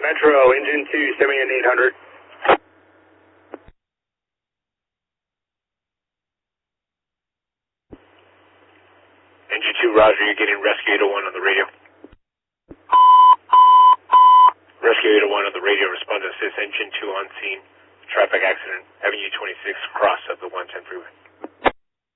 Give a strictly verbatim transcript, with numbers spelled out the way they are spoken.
Metro, engine two, send me an eight hundred. Engine two, Roger, you're getting Rescue eight oh one on the radio. Rescue eight oh one on the radio, respond to assist engine two on scene. Traffic accident, Avenue twenty-six, cross of the one ten freeway.